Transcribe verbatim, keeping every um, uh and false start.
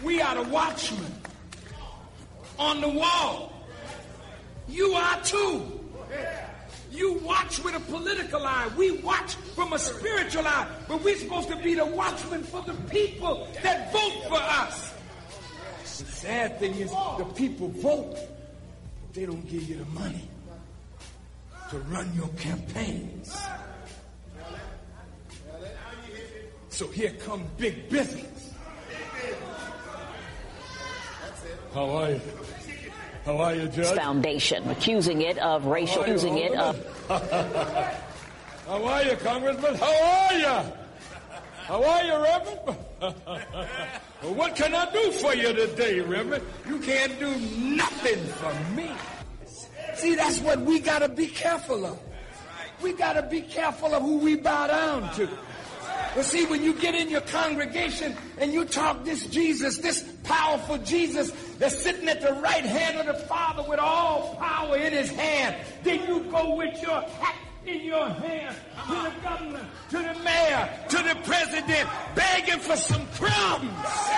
We are the watchmen on the wall. You are too. You watch with a political eye. We watch from a spiritual eye. But we're supposed to be the watchmen for the people that vote for us. The sad thing is the people vote, but they don't give you the money to run your campaigns. So here comes big business. How are you? How are you, Judge? Foundation accusing it of racial, accusing it of. How are you, Congressman? How are you? How are you, Reverend? Well, what can I do for you today, Reverend? You can't do nothing for me. See, that's what we got to be careful of. We got to be careful of who we bow down to. But see, when you get in your congregation and you talk this Jesus, this powerful Jesus that's sitting at the right hand of the Father with all power in his hand, then you go with your hat in your hand to the governor, to the mayor, to the president, begging for some crumbs.